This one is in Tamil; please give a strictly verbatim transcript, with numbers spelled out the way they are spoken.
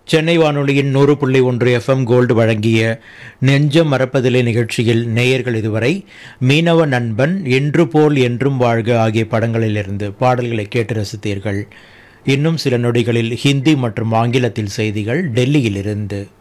சென்னை வானொலியின் நூறு புள்ளி ஒன்று எஃப்எம் கோல்டு வழங்கிய நெஞ்சம் மறப்பதில்லை நிகழ்ச்சியில் நேயர்கள் இதுவரை மீனவ நண்பன், என்று போல் என்றும் வாழ்க ஆகிய படங்களிலிருந்து பாடல்களை கேட்டு ரசித்தீர்கள். இன்னும் சில நொடிகளில் ஹிந்தி மற்றும் ஆங்கிலத்தில் செய்திகள் டெல்லியிலிருந்து.